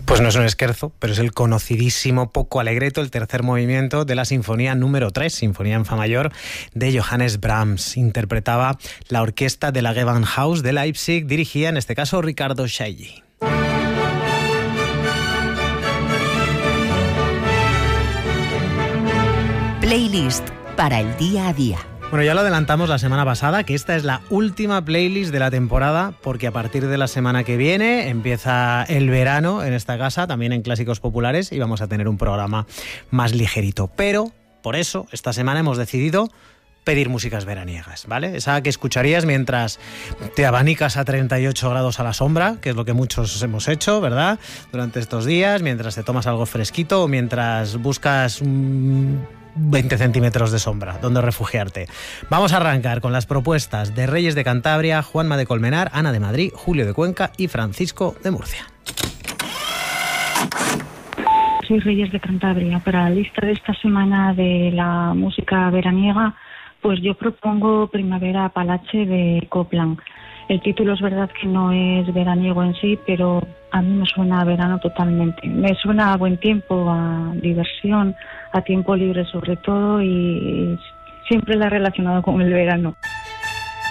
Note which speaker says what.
Speaker 1: Pues no es un scherzo, pero es el conocidísimo Poco Allegretto, el tercer movimiento de la Sinfonía número 3, Sinfonía en Fa mayor, de Johannes Brahms. Interpretaba la orquesta de la Gewandhaus de Leipzig, dirigía en este caso Riccardo Chailly.
Speaker 2: Playlist para el día a día.
Speaker 1: Bueno, ya lo adelantamos la semana pasada, que esta es la última playlist de la temporada, porque a partir de la semana que viene empieza el verano en esta casa, también en Clásicos Populares, y vamos a tener un programa más ligerito. Pero, por eso, esta semana hemos decidido pedir músicas veraniegas, ¿vale? Esa que escucharías mientras te abanicas a 38 grados a la sombra, que es lo que muchos hemos hecho, ¿verdad? Durante estos días, mientras te tomas algo fresquito o mientras buscas 20 centímetros de sombra, donde refugiarte. Vamos a arrancar con las propuestas de Reyes de Cantabria, Juanma de Colmenar, Ana de Madrid, Julio de Cuenca y Francisco de Murcia.
Speaker 3: Soy Reyes de Cantabria. Para la lista de esta semana de la música veraniega, pues yo propongo Primavera Apalache de Copland. El título es verdad que no es veraniego en sí, pero a mí me suena a verano totalmente. Me suena a buen tiempo, a diversión, a tiempo libre sobre todo, y siempre la he relacionado con el verano.